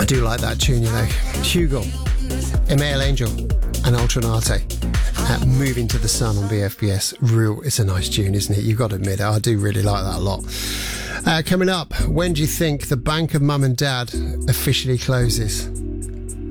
do like that tune, you know. Hugo, Email Angel and Ultranate. Moving to the Sun on BFBS. It's a nice tune, isn't it? You've got to admit it. I do really like that a lot. Coming up, when do you think the Bank of Mum and Dad officially closes?